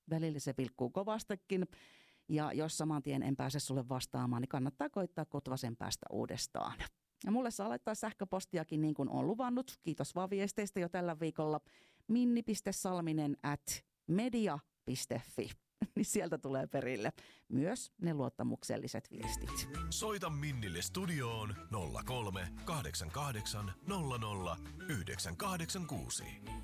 Välillä se vilkkuu kovastikin. Ja jos saman tien en pääse sulle vastaamaan, niin kannattaa koittaa kotvasen päästä uudestaan. Ja mulle saa laittaa sähköpostiakin niin kuin on luvannut. Kiitos vaan viesteistä jo tällä viikolla. minni.salminen@media.fi. Niin sieltä tulee perille myös ne luottamukselliset viestit. Soita Minnille studioon 03 88 00 986.